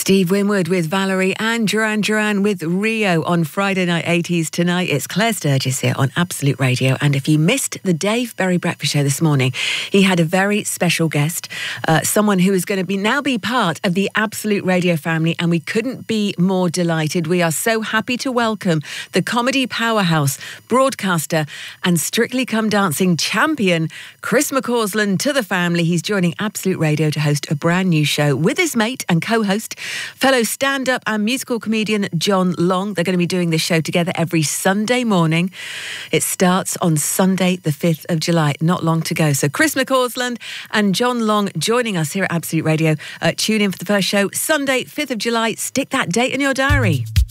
Steve Winwood with Valerie and Duran Duran with Rio on Friday Night 80s tonight. It's Claire Sturgis here on Absolute Radio. And if you missed the Dave Berry Breakfast Show this morning, he had a very special guest, someone who is going to now be part of the Absolute Radio family. And we couldn't be more delighted. We are so happy to welcome the comedy powerhouse, broadcaster and Strictly Come Dancing champion, Chris McCausland, to the family. He's joining Absolute Radio to host a brand new show with his mate and co-host, fellow stand-up and musical comedian John Long. They're going to be doing this show together every Sunday morning. It starts on Sunday, the 5th of July. Not long to go. So Chris McCausland and John Long joining us here at Absolute Radio. Tune in for the first show, Sunday, 5th of July. Stick that date in your diary.